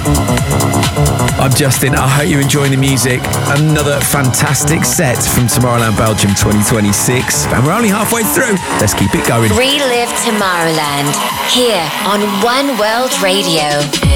I'm Justin. I hope you're enjoying the music. Another fantastic set from Tomorrowland Belgium 2026. And we're only halfway through. Let's keep it going. Relive Tomorrowland here on One World Radio.